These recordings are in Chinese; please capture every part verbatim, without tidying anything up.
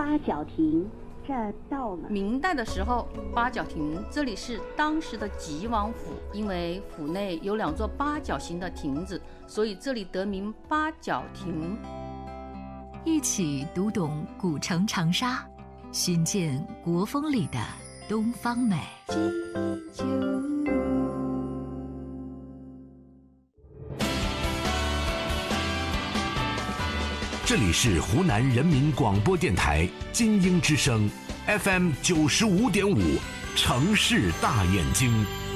八角亭，这到了。 明代的时候，八角亭这里是当时的吉王府，因为府内有两座八角形的亭子，所以这里得名八角亭。 一起读懂古城长沙，寻见国风里的东方美。 这里是湖南人民广播电台金鹰之声 F M 九十五点五，城市大眼睛。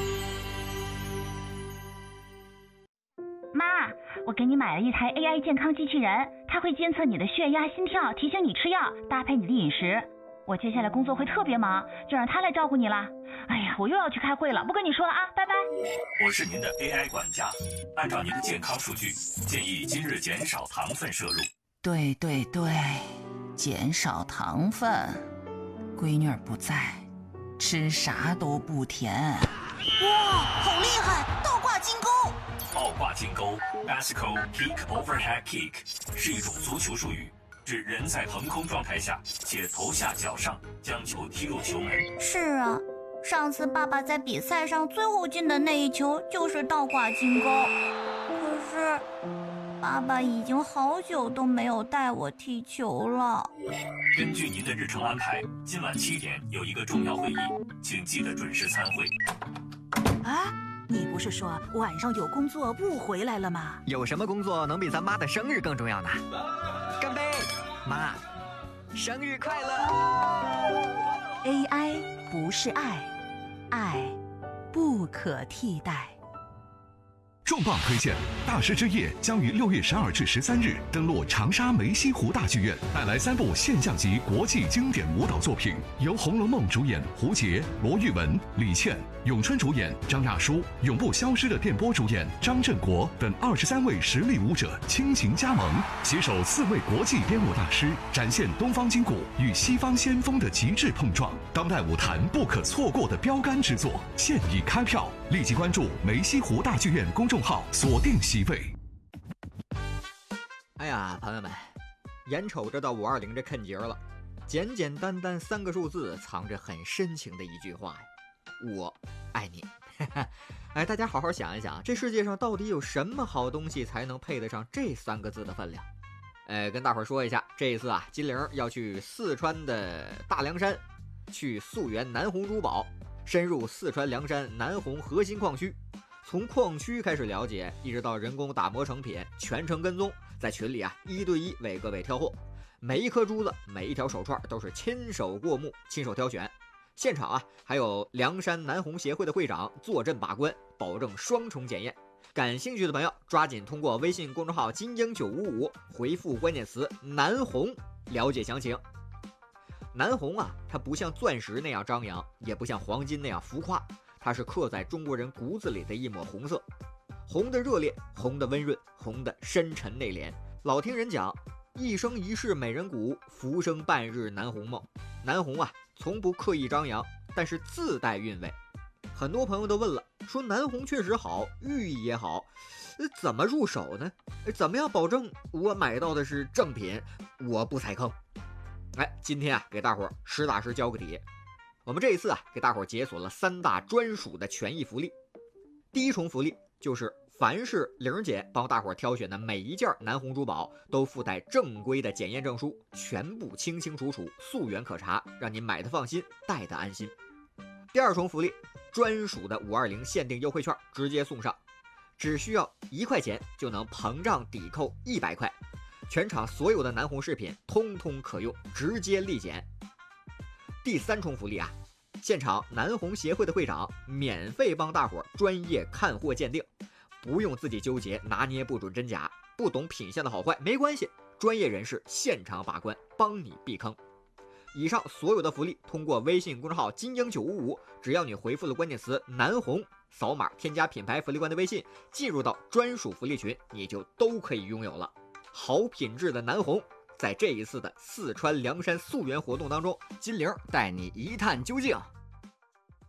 妈，我给你买了一台 A I 健康机器人，它会监测你的血压、心跳，提醒你吃药，搭配你的饮食。我接下来工作会特别忙，就让它来照顾你了。哎呀，我又要去开会了，不跟你说了啊，拜拜。 我是您的 A I 管家，按照您的健康数据，建议今日减少糖分摄入。 对对对，减少糖分。闺女儿不在，吃啥都不甜。 哇，好厉害！倒挂金钩。 倒挂金钩 （Bicycle Kick Overhead Kick） 是一种足球术语，指人在腾空状态下且头下脚上将球踢入球门。 是啊，上次爸爸在比赛上最后进的那一球就是倒挂金钩。可是爸爸已经好久都没有带我踢球了。 根据您的日程安排，今晚七点有一个重要会议，请记得准时参会。 啊，你不是说晚上有工作不回来了吗？ 有什么工作能比咱妈的生日更重要呢？干杯，妈，生日快乐 ！A I 不是爱，爱不可替代。 重磅推荐，大师之夜将于六月十二至十三日登陆长沙梅溪湖大剧院，带来三部现象级国际经典舞蹈作品，由《红楼梦》主演胡洁、罗玉文、李倩，咏春主演张亚舒，永不消失的电波主演张振国等二十三位实力舞者倾情加盟，携手四位国际编舞大师，展现东方筋骨与西方先锋的极致碰撞，当代舞坛不可错过的标杆之作，现已开票，立即关注梅溪湖大剧院公众号，锁定席位。 哎呀，朋友们，眼瞅着到五二零这坎节了，简简单单三个数字，藏着很深情的一句话呀，我爱你。哎，大家好好想一想，这世界上到底有什么好东西才能配得上这三个字的分量？哎，跟大伙儿说一下，这一次啊，金玲要去四川的大凉山，去溯源南红珠宝，深入四川凉山南红核心矿区，从矿区开始了解，一直到人工打磨成品，全程跟踪，在群里啊一对一为各位挑货，每一颗珠子，每一条手串都是亲手过目，亲手挑选。现场啊还有凉山南红协会的会长坐镇把关，保证双重检验。感兴趣的朋友抓紧通过微信公众号金鹰九五五回复关键词南红了解详情。南红啊，它不像钻石那样张扬，也不像黄金那样浮夸，它是刻在中国人骨子里的一抹红色，红的热烈，红的温润，红的深沉内敛。老听人讲，一生一世美人骨，浮生半日南红梦。南红啊，从不刻意张扬，但是自带韵味。很多朋友都问了，说南红确实好，寓意也好，怎么入手呢？怎么样保证我买到的是正品，我不踩坑？哎，今天啊，给大伙儿实打实教个底。我们这一次啊，给大伙儿解锁了三大专属的权益福利。第一重福利就是凡是玲姐帮大伙儿挑选的每一件南红珠宝都附带正规的检验证书，全部清清楚楚，溯源可查，让您买的放心，戴的安心。第二重福利，专属的五二零限定优惠券直接送上，只需要一块钱就能膨胀抵扣一百块，全场所有的南红饰品通通可用，直接立减。第三重福利啊，现场南红协会的会长免费帮大伙专业看货鉴定，不用自己纠结拿捏不准真假，不懂品相的好坏没关系，专业人士现场把关，帮你避坑。以上所有的福利通过微信公众号金鹰九五五，只要你回复了关键词南红，扫码添加品牌福利官的微信，进入到专属福利群，你就都可以拥有了。好品质的南红，在这一次的四川凉山溯源活动当中，金玲带你一探究竟。